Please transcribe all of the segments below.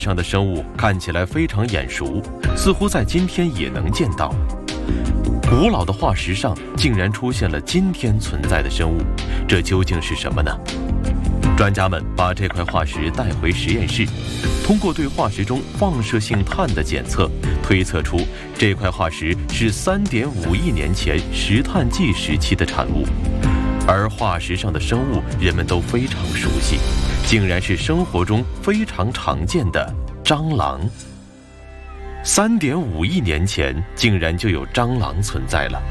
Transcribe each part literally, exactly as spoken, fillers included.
上的生物看起来非常眼熟，似乎在今天也能见到。古老的化石上竟然出现了今天存在的生物，这究竟是什么呢？专家们把这块化石带回实验室，通过对化石中放射性碳的检测，推测出这块化石是 三点五亿年前石炭纪时期的产物。而化石上的生物人们都非常熟悉，竟然是生活中非常常见的蟑螂。三点五亿年前竟然就有蟑螂存在了。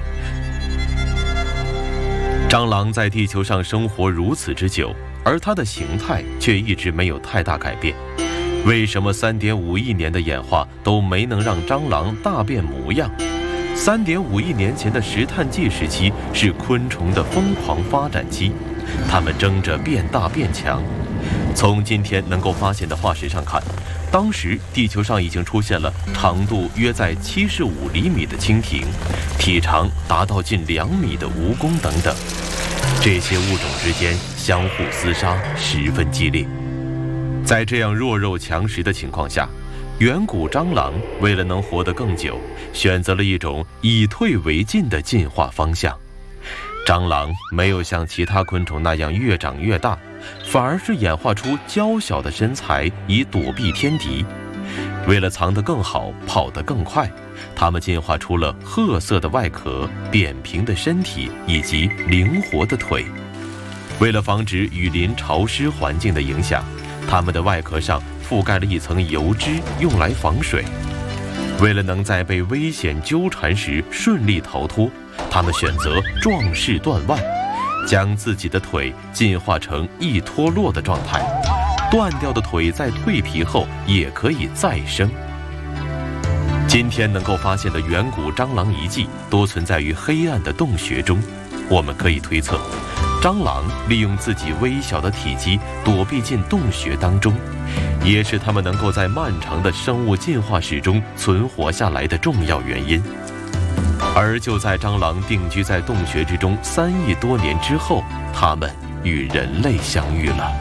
蟑螂在地球上生活如此之久，而它的形态却一直没有太大改变。为什么 三点五亿年的演化都没能让蟑螂大变模样？ 三点五亿年前的石炭纪时期是昆虫的疯狂发展期，它们争着变大变强。从今天能够发现的化石上看，当时地球上已经出现了长度约在七十五厘米的蜻蜓，体长达到近两米的蜈蚣等等。这些物种之间相互厮杀，十分激烈。在这样弱肉强食的情况下，远古蟑螂为了能活得更久，选择了一种以退为进的进化方向。蟑螂没有像其他昆虫那样越长越大，反而是演化出娇小的身材以躲避天敌。为了藏得更好，跑得更快，它们进化出了褐色的外壳、扁平的身体以及灵活的腿。为了防止雨林潮湿环境的影响，它们的外壳上覆盖了一层油脂，用来防水。为了能在被危险纠缠时顺利逃脱，它们选择壮士断腕，将自己的腿进化成易脱落的状态。断掉的腿在蜕皮后也可以再生。今天能够发现的远古蟑螂遗迹多存在于黑暗的洞穴中，我们可以推测，蟑螂利用自己微小的体积躲避进洞穴当中，也是它们能够在漫长的生物进化史中存活下来的重要原因。而就在蟑螂定居在洞穴之中三亿多年之后，它们与人类相遇了。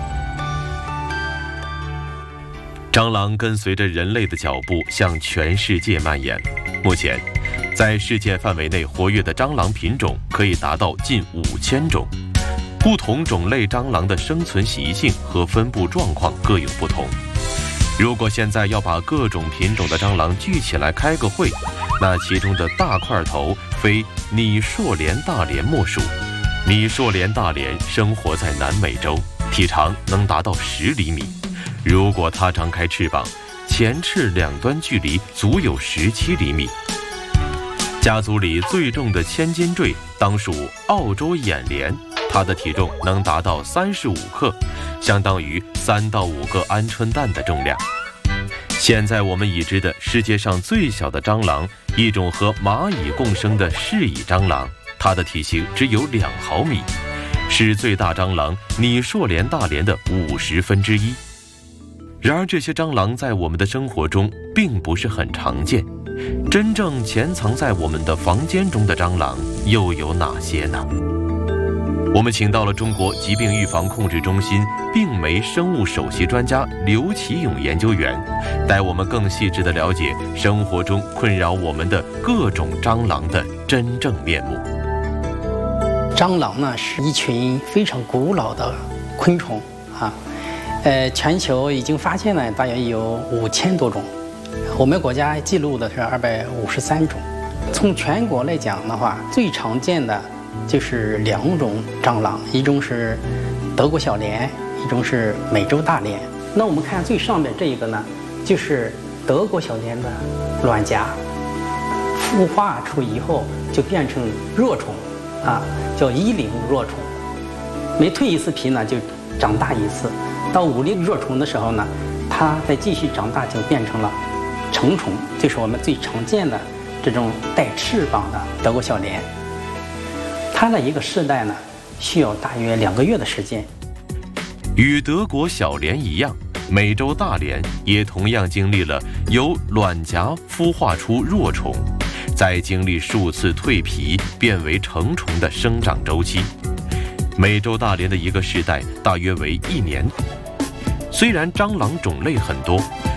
蟑螂跟随着人类的脚步向全世界蔓延，目前在世界范围内活跃的蟑螂品种可以达到近五千种。不同种类蟑螂的生存习性和分布状况各有不同。如果现在要把各种品种的蟑螂聚起来开个会，那其中的大块头非拟硕莲大蠊莫属。拟硕莲大蠊生活在南美洲，体长能达到十厘米。如果它张开翅膀，前翅两端距离足有十七厘米。家族里最重的千斤坠当属澳洲眼蠊，它的体重能达到三十五克，相当于三到五个鹌鹑蛋的重量。现在我们已知的世界上最小的蟑螂，一种和蚂蚁共生的噬蚁蟑螂，它的体型只有两毫米，是最大蟑螂拟硕莲大蠊的五十分之一。然而这些蟑螂在我们的生活中并不是很常见，真正潜藏在我们的房间中的蟑螂又有哪些呢？我们请到了中国疾病预防控制中心病媒生物首席专家刘启勇研究员，带我们更细致地了解生活中困扰我们的各种蟑螂的真正面目。 蟑螂呢是一群非常古老的昆虫啊，呃，全球已经发现了大约有五千多种，我们国家记录的是二百五十三种。从全国来讲的话，最常见的就是两种蟑螂，一种是德国小蠊，一种是美洲大蠊。那我们看最上面这一个呢，就是德国小蠊的卵荚，孵化出以后就变成若虫，啊，叫衣领若虫。每蜕一次皮呢，就长大一次。到五粒若虫的时候呢，它再继续长大，就变成了成虫，就是我们最常见的这种带翅膀的德国小蠊。它的一个世代呢，需要大约两个月的时间。 与德国小蠊一样，美洲大蠊也同样经历了由卵荚孵化出若虫，再经历数次蜕皮变为成虫的生长周期。美洲大蠊的一个世代大约为一年。虽然蟑螂种类很多，